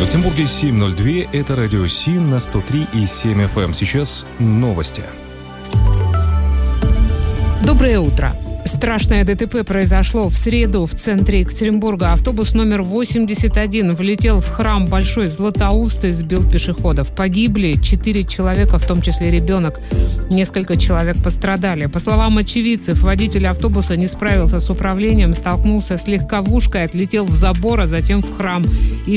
В Екатеринбурге 7:02. Это радио СИН на 103,7 FM. Сейчас новости. Доброе утро. Страшное ДТП произошло в среду в центре Екатеринбурга. Автобус номер 81 влетел в храм Большой Златоуст и сбил пешеходов. Погибли 4 человека, в том числе ребенок. Несколько человек пострадали. По словам очевидцев, водитель автобуса не справился с управлением, столкнулся с легковушкой, отлетел в забор, а затем в храм и